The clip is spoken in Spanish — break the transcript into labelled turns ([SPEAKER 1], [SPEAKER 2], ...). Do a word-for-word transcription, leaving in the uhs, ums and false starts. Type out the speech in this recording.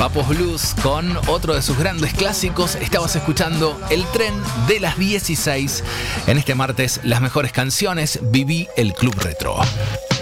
[SPEAKER 1] Papos Blues con otro de sus grandes clásicos. Estabas escuchando El Tren de las dieciséis. En este martes, las mejores canciones. Viví el Club Retro.